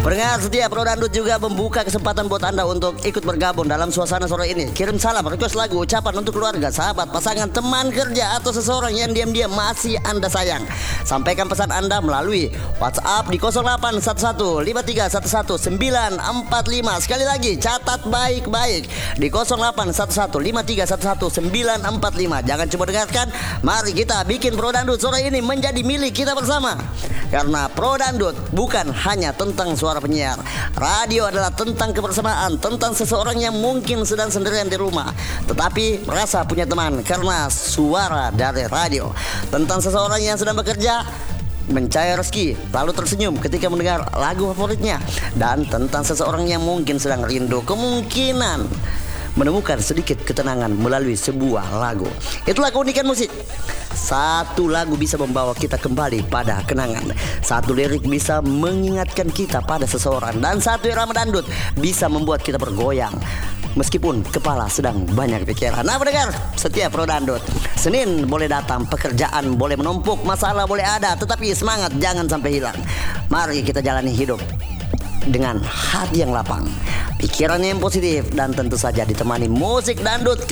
Pendengar setia Pro Dangdut juga membuka kesempatan buat Anda untuk ikut bergabung dalam suasana sore ini. Kirim salam, request lagu, ucapan untuk keluarga, sahabat, pasangan, teman kerja, atau seseorang yang diam-diam masih Anda sayang. Sampaikan pesan Anda melalui WhatsApp di 0811-5311-945. Sekali lagi, catat baik-baik di 0811-5311-945. Jangan cuma dengarkan, mari kita bikin Pro Dangdut sore ini menjadi milik kita bersama. Karena Pro Dangdut bukan hanya tentang suara penyiar. Radio adalah tentang kebersamaan, tentang seseorang yang mungkin sedang sendirian di rumah tetapi merasa punya teman karena suara dari radio. Tentang seseorang yang sedang bekerja mencari rezeki lalu tersenyum ketika mendengar lagu favoritnya. Dan tentang seseorang yang mungkin sedang rindu kemungkinan menemukan sedikit ketenangan melalui sebuah lagu. Itulah keunikan musik. Satu lagu bisa membawa kita kembali pada kenangan. Satu lirik bisa mengingatkan kita pada seseorang. Dan satu irama dangdut bisa membuat kita bergoyang meskipun kepala sedang banyak pikiran. Nah pendengar setia Pro Dangdut, Senin boleh datang, pekerjaan boleh menumpuk, masalah boleh ada, tetapi semangat jangan sampai hilang. Mari kita jalani hidup dengan hati yang lapang, pikiran yang positif, dan tentu saja ditemani musik dangdut